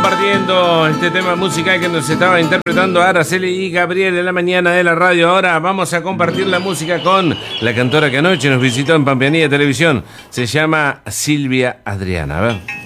compartiendo este tema musical que nos estaba interpretando Araceli y Gabriel en la mañana de la radio. Ahora vamos a compartir la música con la cantora que anoche nos visitó en Pampeanía Televisión. Se llama Silvia Adriana. A ver.